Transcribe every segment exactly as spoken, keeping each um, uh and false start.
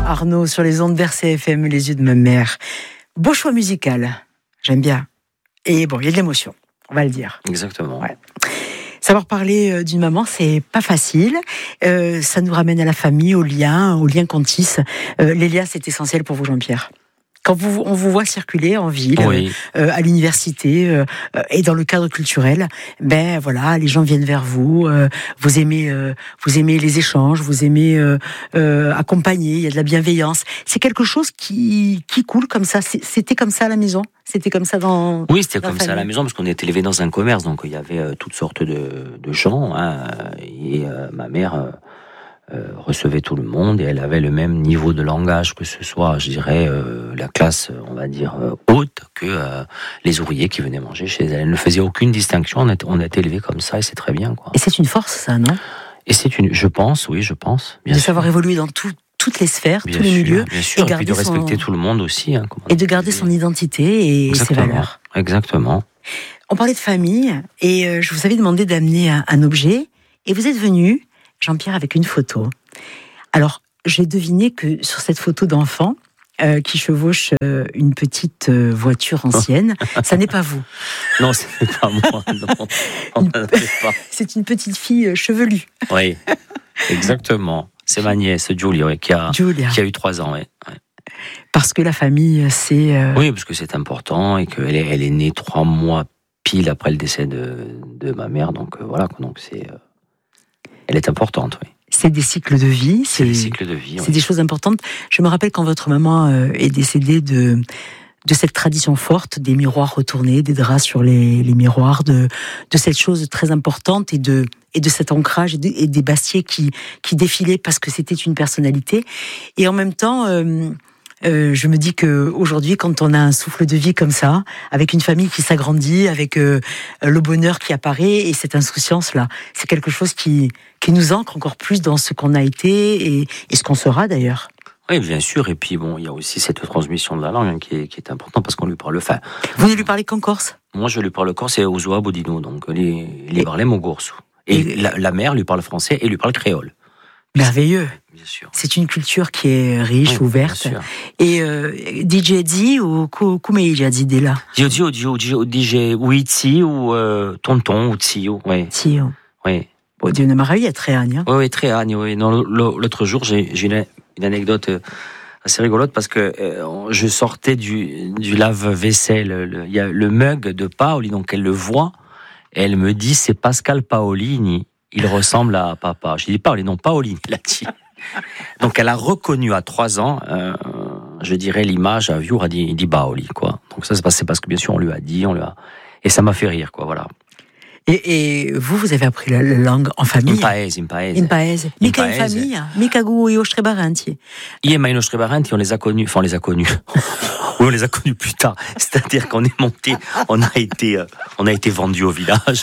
Arnaud, sur les ondes d'R C F M, les yeux de ma mère. Beau choix musical, j'aime bien. Et bon, il y a de l'émotion, on va le dire. Exactement. Ouais. Savoir parler euh, d'une maman, c'est pas facile. Euh, ça nous ramène à la famille, aux liens, aux liens qu'on tisse. Euh, les liens, c'est essentiel pour vous, Jean-Pierre. Quand vous, on vous voit circuler en ville, oui. euh, à l'université euh, et dans le cadre culturel, ben voilà, les gens viennent vers vous. Euh, vous aimez, euh, vous aimez les échanges, vous aimez euh, euh, accompagner. Il y a de la bienveillance. C'est quelque chose qui qui coule comme ça. C'était comme ça à la maison. C'était comme ça dans. Oui, c'était dans comme ça à la maison parce qu'on était élevé dans un commerce, donc il y avait euh, toutes sortes de, de gens. Hein, et euh, ma mère. Euh, Euh, recevait tout le monde et elle avait le même niveau de langage, que ce soit, je dirais, euh, la classe, on va dire, euh, haute, que euh, les ouvriers qui venaient manger chez elle. Elle ne faisait aucune distinction, on a, on a été élevés comme ça et c'est très bien, quoi. Et c'est une force, ça, non ? Et c'est une, je pense, oui, je pense. Bien de sûr. savoir évoluer dans tout, toutes les sphères, bien tous les sûr, milieux. Bien sûr, et, et puis de respecter son... tout le monde aussi. Hein, et de garder son identité et Exactement. ses valeurs. Exactement. On parlait de famille et euh, je vous avais demandé d'amener un, un objet et vous êtes venu, Jean-Pierre, avec une photo. Alors, j'ai deviné que sur cette photo d'enfant euh, qui chevauche euh, une petite euh, voiture ancienne, ça n'est pas vous. Non, ce n'est pas moi, non. Une... pas. C'est une petite fille euh, chevelue. Oui, exactement. C'est ma nièce, Julie, ouais, qui, a, Julia. qui a eu trois ans. Ouais. Ouais. Parce que la famille, c'est... Euh... Oui, parce que c'est important et qu'elle est, elle est née trois mois pile après le décès de, de ma mère. Donc euh, voilà, donc c'est... Euh, elle est importante, oui. C'est des cycles de vie. C'est, c'est des cycles de vie. C'est oui. des choses importantes. Je me rappelle quand votre maman euh, est décédée de de cette tradition forte des miroirs retournés, des draps sur les, les miroirs, de de cette chose très importante et de et de cet ancrage et, de, et des bastiers qui qui défilaient parce que c'était une personnalité. Et en même temps. Euh, Euh, je me dis que aujourd'hui, quand on a un souffle de vie comme ça, avec une famille qui s'agrandit, avec euh, le bonheur qui apparaît et cette insouciance-là, c'est quelque chose qui qui nous ancre encore plus dans ce qu'on a été et, et ce qu'on sera d'ailleurs. Oui, bien sûr. Et puis bon, il y a aussi cette transmission de la langue hein, qui est qui est importante parce qu'on lui parle. Enfin, vous ne lui parlez qu'en corse ? Moi, je lui parle corse et Ozoa Bodino, donc les les Barlem au Gorsu. Et, et la, la mère lui parle français et lui parle créole. Merveilleux. Bien sûr. C'est une culture qui est riche, oui, ouverte. Et euh, D J Zi ou comment il a dit dès là ? D J oui Tsi ou euh, tonton ou Tsi oui. Tsi. Oui. Bon, Dieu ne m'a réussi à très Agne. Oui, oui, très Agne. Oui. Non, l'autre jour, j'ai, j'ai une, une anecdote assez rigolote parce que euh, je sortais du du lave-vaisselle. Il y a le mug de Paoli, donc elle le voit. Et elle me dit, c'est Pascal Paolini. Il ressemble à papa. Je dis Paoli, non Paolini, l'a dit. Donc elle a reconnu à trois ans, euh, je dirais l'image à Viur a dit, il dit Baoli quoi. Donc ça c'est passé parce que bien sûr on lui a dit, on lui a et ça m'a fait rire quoi, voilà. Et, et vous, vous avez appris la, la langue en famille. Impaese, impaese. Impaese. Mica in famille, mica gu io strebarenti. Ie ma ino strebarenti, on les a connus, enfin on les a connus. Oui, on les a connus plus tard. C'est-à-dire qu'on est monté, on a été, euh, on a été vendu au village.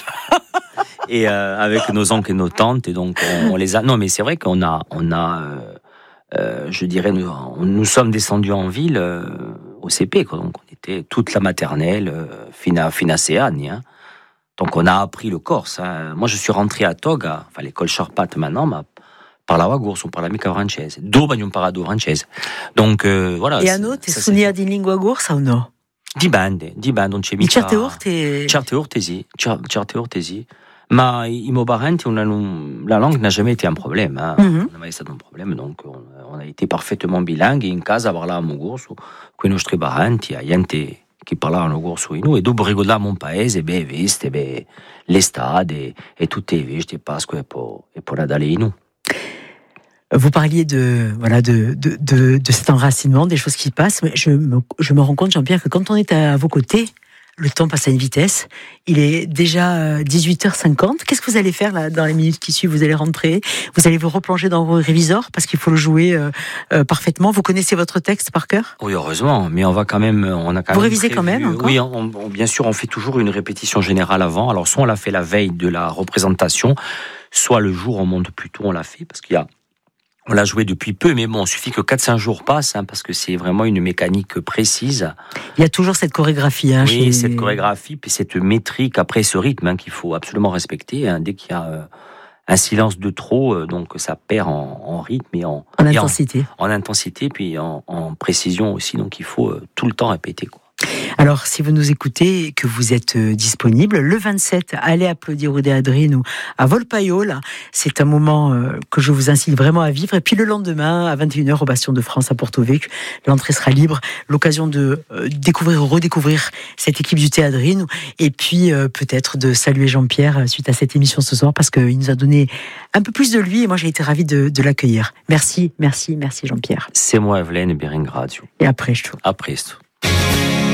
Et euh, avec nos oncles et nos tantes, et donc on, on les a. Non, mais c'est vrai qu'on a, on a, euh, euh, je dirais, nous, nous sommes descendus en ville euh, au C P, quoi. Donc on était toute la maternelle, euh, fina, fina Seani, hein. Donc on a appris le corse. Hein. Moi, je suis rentré à Toga, enfin l'école Charpat maintenant, ma parlava gorso, parlava mica francese. Dopo non parlavo francese. Donc euh, voilà. E a noi ti suonia di lingua gorsa o no? Dipende, dipende, non c'è mica. Certe urte. Certe urte sì, certe urte sì. Ma i miei parenti, on a, la langue n'a jamais été un problème. Hein. Mm-hmm. On n'a jamais été un problème, donc on, on a été parfaitement bilingue. In casa parlavamo gorso, con i nostri parenti, a gente che parlavano gorso in noi. E dopo ricordavamo un paese, beh, viste, beh, l'estate, e tutte le feste, Pasqua e poi, e poi Natale in noi. Vous parliez de voilà de, de de de cet enracinement, des choses qui passent, mais je me je me rends compte, Jean-Pierre, que quand on est à vos côtés, le temps passe à une vitesse. Il est déjà dix-huit heures cinquante. Qu'est-ce que vous allez faire là dans les minutes qui suivent ? Vous allez rentrer, vous allez vous replonger dans vos révisors parce qu'il faut le jouer euh, euh, parfaitement. Vous connaissez votre texte par cœur ? Oui, heureusement, mais on va quand même, on a quand vous même. Vous révisez prévu, quand même encore ? Oui, on, on, bien sûr, on fait toujours une répétition générale avant. Alors soit on l'a fait la veille de la représentation, soit le jour on monte plus tôt, on l'a fait parce qu'il y a. On l'a joué depuis peu, mais bon, il suffit que quatre cinq jours passent, hein, parce que c'est vraiment une mécanique précise. Il y a toujours cette chorégraphie. Hein, oui, chez... cette chorégraphie, puis cette métrique, après ce rythme hein, qu'il faut absolument respecter. Hein, dès qu'il y a euh, un silence de trop, donc ça perd en, en rythme et en, en et intensité. En, en intensité, puis en, en précision aussi. Donc il faut tout le temps répéter, quoi. Alors, si vous nous écoutez et que vous êtes euh, disponible, le vingt-sept, allez applaudir Oudé Adrien ou à Volpaïol. C'est un moment euh, que je vous incite vraiment à vivre. Et puis le lendemain, à vingt et une heures, au Bastion de France à Porto Vecchio, l'entrée sera libre. L'occasion de euh, découvrir ou redécouvrir cette équipe du Théâdrine. Et puis euh, peut-être de saluer Jean-Pierre euh, suite à cette émission ce soir, parce qu'il nous a donné un peu plus de lui. Et moi, j'ai été ravie de, de l'accueillir. Merci, merci, merci Jean-Pierre. C'est moi, Evelyne Beringradio. Et après, je trouve. Après, tout.